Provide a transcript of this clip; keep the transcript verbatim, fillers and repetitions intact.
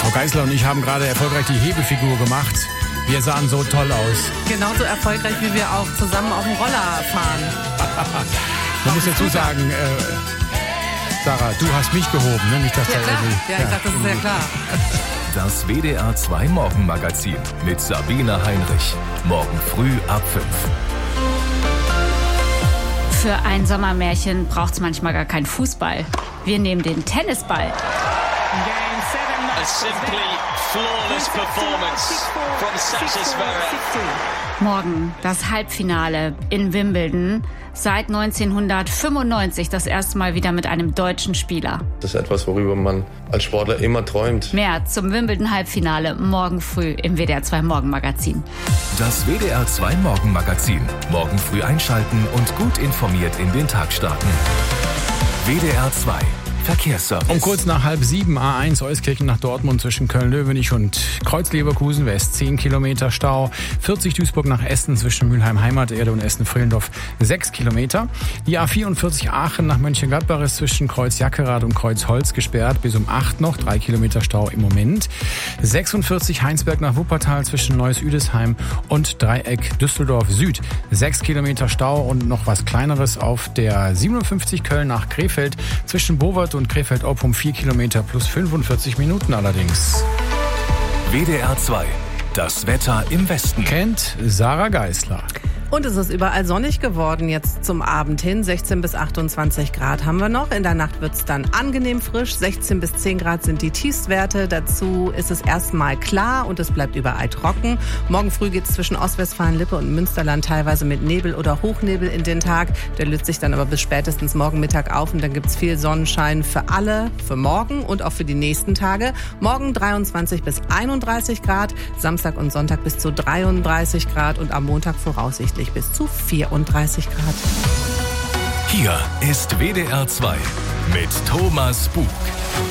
Frau Geisler und ich haben gerade erfolgreich die Hebefigur gemacht. Wir sahen so toll aus. Genauso erfolgreich, wie wir auch zusammen auf dem Roller fahren. Man muss dazu sagen, äh, Sarah, du hast mich gehoben, ne? Nicht, dass Ja, da klar. irgendwie... Ja, ich dachte, das ist ja klar. Das W D R zwei Morgenmagazin mit Sabine Heinrich. Morgen früh ab fünf. Für ein Sommermärchen braucht es manchmal gar keinen Fußball. Wir nehmen den Tennisball. A simply flawless performance from Sasha Zverev. Morgen das Halbfinale in Wimbledon. Seit neunzehnhundertfünfundneunzig das erste Mal wieder mit einem deutschen Spieler. Das ist etwas, worüber man als Sportler immer träumt. Mehr zum Wimbledon-Halbfinale morgen früh im W D R zwei Morgenmagazin. Das W D R zwei Morgenmagazin. Morgen früh einschalten und gut informiert in den Tag starten. W D R zwei Verkehrsservice. Um kurz nach halb sieben A eins Euskirchen nach Dortmund zwischen Köln-Löwenich und Kreuz-Leverkusen West zehn Kilometer Stau. vierzig Duisburg nach Essen zwischen Mülheim-Heimaterde und Essen-Frillendorf sechs Kilometer. Die A vierundvierzig Aachen nach Mönchengladbach ist zwischen Kreuz-Jackerath und Kreuz-Holz gesperrt. Bis um acht noch, drei Kilometer Stau im Moment. sechsundvierzig Heinsberg nach Wuppertal zwischen Neuss-Üdesheim und Dreieck Düsseldorf Süd. sechs Kilometer Stau und noch was Kleineres auf der siebenundfünfzig Köln nach Krefeld zwischen Bowert und Krefeld-Opp um vier Kilometer plus fünfundvierzig Minuten allerdings. W D R zwei. Das Wetter im Westen. Kennt Sarah Geisler. Und es ist überall sonnig geworden jetzt zum Abend hin. sechzehn bis achtundzwanzig Grad haben wir noch. In der Nacht wird es dann angenehm frisch. sechzehn bis zehn Grad sind die Tiefstwerte. Dazu ist es erstmal klar und es bleibt überall trocken. Morgen früh geht es zwischen Ostwestfalen-Lippe und Münsterland teilweise mit Nebel oder Hochnebel in den Tag. Der löst sich dann aber bis spätestens morgen Mittag auf und dann gibt es viel Sonnenschein für alle, für morgen und auch für die nächsten Tage. Morgen dreiundzwanzig bis einunddreißig Grad, Samstag und Sonntag bis zu dreiunddreißig Grad und am Montag voraussichtlich bis zu vierunddreißig Grad. Hier ist W D R zwei mit Thomas Bug.